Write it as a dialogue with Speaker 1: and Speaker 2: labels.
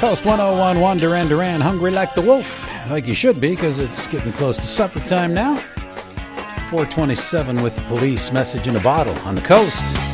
Speaker 1: Coast 1011 Duran Duran, hungry like the wolf, like you should be, because it's getting close to supper time now. 427 with the police, message in a bottle on the coast.